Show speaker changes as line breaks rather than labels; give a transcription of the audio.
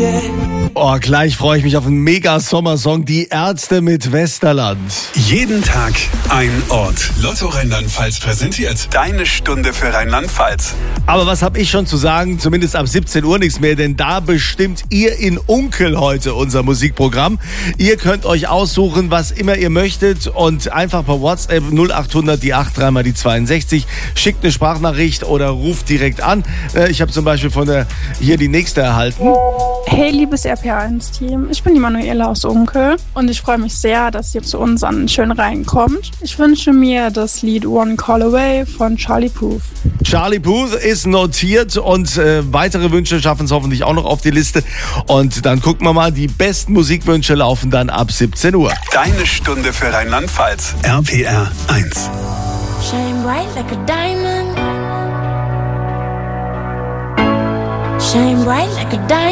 Oh, gleich freue ich mich auf einen Mega-Sommersong. Die Ärzte mit Westerland.
Jeden Tag ein Ort. Lotto Rheinland-Pfalz präsentiert deine Stunde für Rheinland-Pfalz.
Aber was habe ich schon zu sagen? Zumindest ab 17 Uhr nichts mehr, denn da bestimmt ihr in Unkel heute unser Musikprogramm. Ihr könnt euch aussuchen, was immer ihr möchtet und einfach per WhatsApp 0800 die 83 mal die 62. Schickt eine Sprachnachricht oder ruft direkt an. Ich habe zum Beispiel hier die nächste erhalten.
Hey, liebes RPA1-Team, ich bin die Manuela aus Unkel und ich freue mich sehr, dass ihr zu uns an schön reinkommt. Ich wünsche mir das Lied One Call Away von Charlie Puth.
Charlie Puth ist notiert und weitere Wünsche schaffen es hoffentlich auch noch auf die Liste. Und dann gucken wir mal, die besten Musikwünsche laufen dann ab 17 Uhr.
Deine Stunde für Rheinland-Pfalz. RPR 1.
Shine bright like a diamond. Shine bright like a diamond.